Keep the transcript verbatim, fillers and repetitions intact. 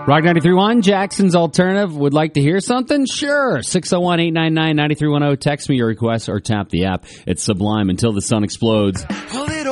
Rock ninety-three point one, Jackson's Alternative. Would like to hear something? Sure. six oh one, eight nine nine, nine three one zero. Text me your requests or tap the app. It's Sublime, Until the Sun Explodes.